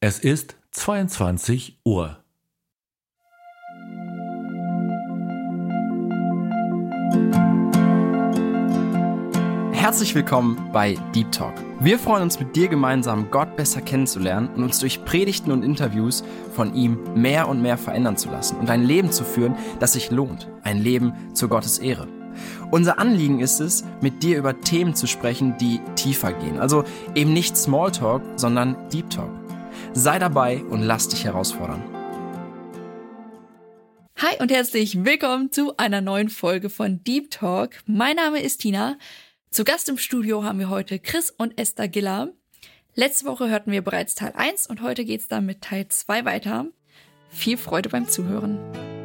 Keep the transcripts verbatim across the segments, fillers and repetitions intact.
Es ist zweiundzwanzig Uhr. Herzlich willkommen bei Deep Talk. Wir freuen uns, mit dir gemeinsam Gott besser kennenzulernen und uns durch Predigten und Interviews von ihm mehr und mehr verändern zu lassen und ein Leben zu führen, das sich lohnt. Ein Leben zu Gottes Ehre. Unser Anliegen ist es, mit dir über Themen zu sprechen, die tiefer gehen. Also eben nicht Smalltalk, sondern Deep Talk. Sei dabei und lass dich herausfordern. Hi und herzlich willkommen zu einer neuen Folge von Deep Talk. Mein Name ist Tina. Zu Gast im Studio haben wir heute Chris und Esther Giller. Letzte Woche hörten wir bereits Teil eins und heute geht's dann mit Teil zwei weiter. Viel Freude beim Zuhören.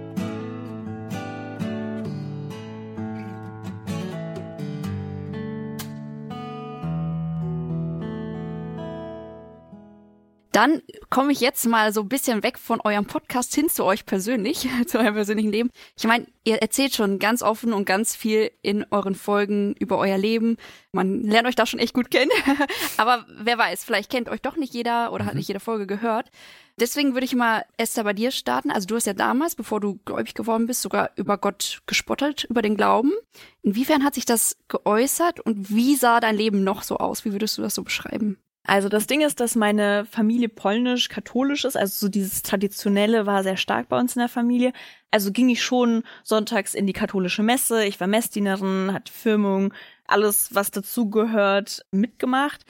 Dann komme ich jetzt mal so ein bisschen weg von eurem Podcast hin zu euch persönlich, zu eurem persönlichen Leben. Ich meine, ihr erzählt schon ganz offen und ganz viel in euren Folgen über euer Leben. Man lernt euch da schon echt gut kennen. Aber wer weiß, vielleicht kennt euch doch nicht jeder oder hat nicht jede Folge gehört. Deswegen würde ich mal, Esther, bei dir starten. Also du hast ja damals, bevor du gläubig geworden bist, sogar über Gott gespottet, über den Glauben. Inwiefern hat sich das geäußert und wie sah dein Leben noch so aus? Wie würdest du das so beschreiben? Also das Ding ist, dass meine Familie polnisch-katholisch ist, also so dieses Traditionelle war sehr stark bei uns in der Familie. Also ging ich schon sonntags in die katholische Messe, ich war Messdienerin, hatte Firmung, alles, was dazugehört, mitgemacht.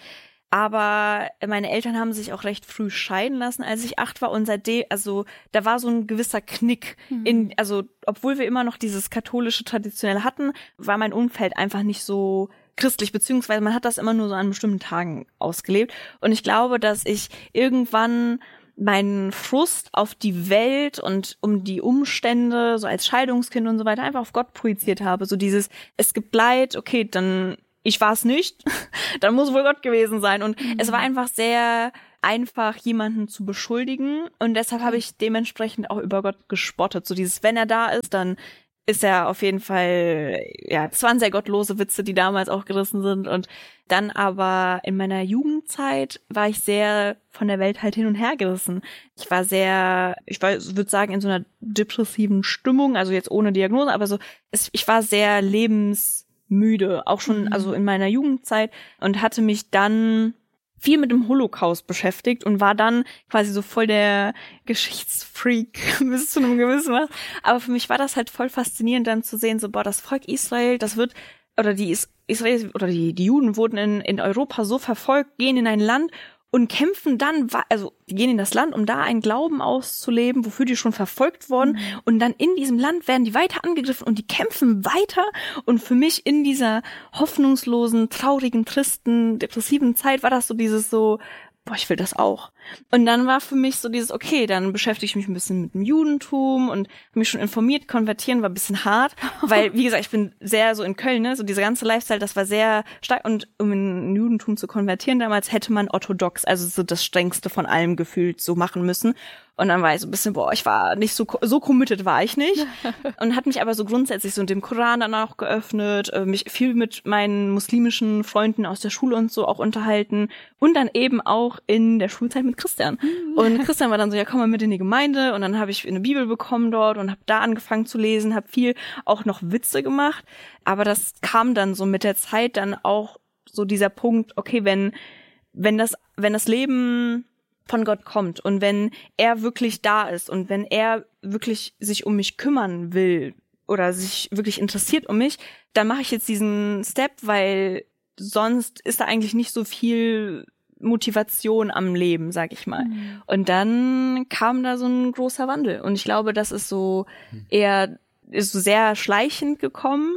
Aber meine Eltern haben sich auch recht früh scheiden lassen, als ich acht war und seitdem, also da war so ein gewisser Knick in, also obwohl wir immer noch dieses katholische Traditionelle hatten, war mein Umfeld einfach nicht so christlich, beziehungsweise man hat das immer nur so an bestimmten Tagen ausgelebt. Und ich glaube, dass ich irgendwann meinen Frust auf die Welt und um die Umstände, so als Scheidungskind und so weiter, einfach auf Gott projiziert habe. So dieses, es gibt Leid, okay, dann, ich war es nicht, dann muss wohl Gott gewesen sein. Und mhm. es war einfach sehr einfach, jemanden zu beschuldigen. Und deshalb habe ich dementsprechend auch über Gott gespottet. So dieses, wenn er da ist, dann ist er auf jeden Fall, ja, es waren sehr gottlose Witze, die damals auch gerissen sind. Und dann aber in meiner Jugendzeit war ich sehr von der Welt halt hin und her gerissen. Ich war sehr, ich würde sagen, in so einer depressiven Stimmung, also jetzt ohne Diagnose, aber so, es, ich war sehr lebensmüde, auch schon mhm. also in meiner Jugendzeit und hatte mich dann viel mit dem Holocaust beschäftigt und war dann quasi so voll der Geschichtsfreak bis zu einem gewissen Maß. Aber für mich war das halt voll faszinierend, dann zu sehen, so, boah, das Volk Israel, das wird, oder die Is- Israel, oder die, die Juden wurden in, in Europa so verfolgt, gehen in ein Land und kämpfen dann, also die gehen in das Land, um da einen Glauben auszuleben, wofür die schon verfolgt wurden. Mhm. Und dann in diesem Land werden die weiter angegriffen und die kämpfen weiter. Und für mich in dieser hoffnungslosen, traurigen, tristen, depressiven Zeit war das so dieses so, boah, ich will das auch. Und dann war für mich so dieses, okay, dann beschäftige ich mich ein bisschen mit dem Judentum und habe mich schon informiert. Konvertieren war ein bisschen hart, weil, wie gesagt, ich bin sehr so in Köln, ne, so diese ganze Lifestyle, das war sehr stark. Und um in Judentum zu konvertieren damals, hätte man orthodox, also so das strengste von allem gefühlt so machen müssen. Und dann war ich so ein bisschen, boah, ich war nicht so, so committed war ich nicht. Und hat mich aber so grundsätzlich so in dem Koran dann auch geöffnet, mich viel mit meinen muslimischen Freunden aus der Schule und so auch unterhalten. Und dann eben auch in der Schulzeit mit Christian. Und Christian war dann so, ja, komm mal mit in die Gemeinde. Und dann habe ich eine Bibel bekommen dort und habe da angefangen zu lesen, habe viel auch noch Witze gemacht. Aber das kam dann so mit der Zeit dann auch so dieser Punkt, okay, wenn, wenn das, wenn das Leben von Gott kommt und wenn er wirklich da ist und wenn er wirklich sich um mich kümmern will oder sich wirklich interessiert um mich, dann mache ich jetzt diesen Step, weil sonst ist da eigentlich nicht so viel Motivation am Leben, sag ich mal. Mhm. Und dann kam da so ein großer Wandel und ich glaube, das ist so eher ist so sehr schleichend gekommen.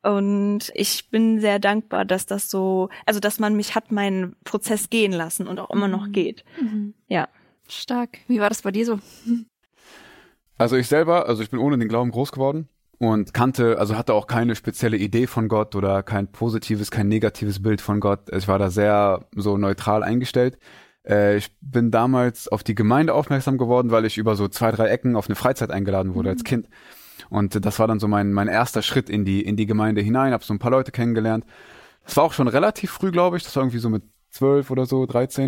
Und ich bin sehr dankbar, dass das so, also dass man mich hat meinen Prozess gehen lassen und auch immer noch geht. Mhm. Ja. Stark. Wie war das bei dir so? Also ich selber, also ich bin ohne den Glauben groß geworden und kannte, also hatte auch keine spezielle Idee von Gott oder kein positives, kein negatives Bild von Gott. Ich war da sehr so neutral eingestellt. Äh, ich bin damals auf die Gemeinde aufmerksam geworden, weil ich über so zwei, drei Ecken auf eine Freizeit eingeladen wurde mhm. als Kind. Und das war dann so mein mein erster Schritt in die in die Gemeinde hinein, habe so ein paar Leute kennengelernt. Das war auch schon relativ früh, glaube ich, das war irgendwie so mit zwölf oder so, dreizehn.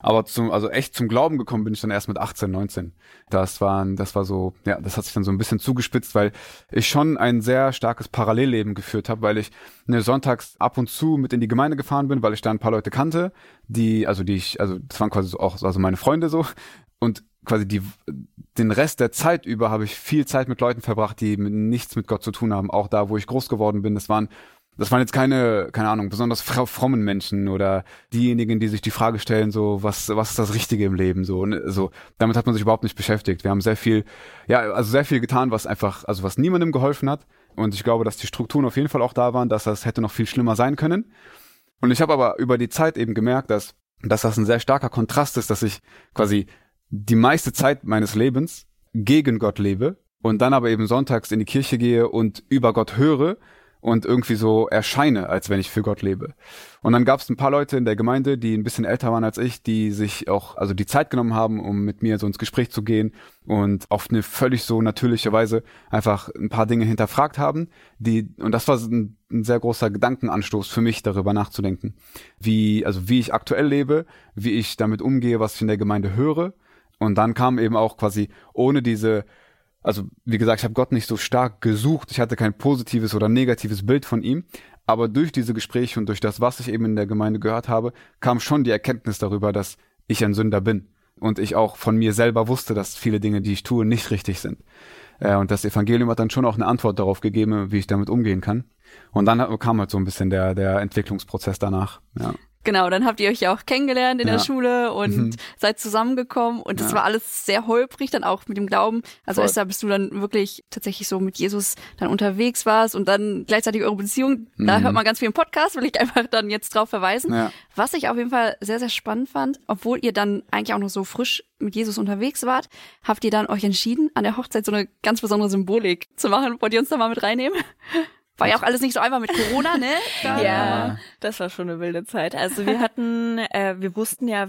Aber zum, also echt zum Glauben gekommen bin ich dann erst mit achtzehn, neunzehn. Das waren, das war so, ja, das hat sich dann so ein bisschen zugespitzt, weil ich schon ein sehr starkes Parallelleben geführt habe, weil ich ne, sonntags ab und zu mit in die Gemeinde gefahren bin, weil ich da ein paar Leute kannte, die, also die ich, also das waren quasi so auch, also meine Freunde so. Und quasi die, den Rest der Zeit über habe ich viel Zeit mit Leuten verbracht, die mit, nichts mit Gott zu tun haben. Auch da, wo ich groß geworden bin, das waren, das waren jetzt keine, keine Ahnung, besonders frommen Menschen oder diejenigen, die sich die Frage stellen, so, was, was ist das Richtige im Leben, so, ne, so. Damit hat man sich überhaupt nicht beschäftigt. Wir haben sehr viel, ja, also sehr viel getan, was einfach, also was niemandem geholfen hat. Und ich glaube, dass die Strukturen auf jeden Fall auch da waren, dass das hätte noch viel schlimmer sein können. Und ich habe aber über die Zeit eben gemerkt, dass, dass das ein sehr starker Kontrast ist, dass ich quasi die meiste Zeit meines Lebens gegen Gott lebe und dann aber eben sonntags in die Kirche gehe und über Gott höre und irgendwie so erscheine, als wenn ich für Gott lebe. Und dann gab es ein paar Leute in der Gemeinde, die ein bisschen älter waren als ich, die sich auch, also die Zeit genommen haben, um mit mir so ins Gespräch zu gehen und auf eine völlig so natürliche Weise einfach ein paar Dinge hinterfragt haben, die, und das war ein, ein sehr großer Gedankenanstoß für mich, darüber nachzudenken, wie, also wie ich aktuell lebe, wie ich damit umgehe, was ich in der Gemeinde höre. Und dann kam eben auch quasi ohne diese, also wie gesagt, ich habe Gott nicht so stark gesucht, ich hatte kein positives oder negatives Bild von ihm, aber durch diese Gespräche und durch das, was ich eben in der Gemeinde gehört habe, kam schon die Erkenntnis darüber, dass ich ein Sünder bin und ich auch von mir selber wusste, dass viele Dinge, die ich tue, nicht richtig sind. Und das Evangelium hat dann schon auch eine Antwort darauf gegeben, wie ich damit umgehen kann. Und dann kam halt so ein bisschen der, der Entwicklungsprozess danach, ja. Genau, dann habt ihr euch ja auch kennengelernt in ja. der Schule und mhm. seid zusammengekommen und das ja. war alles sehr holprig, dann auch mit dem Glauben. Also Voll. Esther, bis du dann wirklich tatsächlich so mit Jesus dann unterwegs warst und dann gleichzeitig eure Beziehung, mhm. da hört man ganz viel im Podcast, will ich einfach dann jetzt drauf verweisen. Ja. Was ich auf jeden Fall sehr, sehr spannend fand, obwohl ihr dann eigentlich auch noch so frisch mit Jesus unterwegs wart, habt ihr dann euch entschieden, an der Hochzeit so eine ganz besondere Symbolik zu machen. Wollt ihr uns da mal mit reinnehmen? War ja auch alles nicht so einfach mit Corona, ne? Da, ja, das war schon eine wilde Zeit. Also wir hatten, äh, wir wussten ja,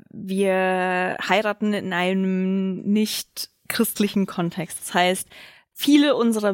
wir heiraten in einem nicht christlichen Kontext. Das heißt, viele unserer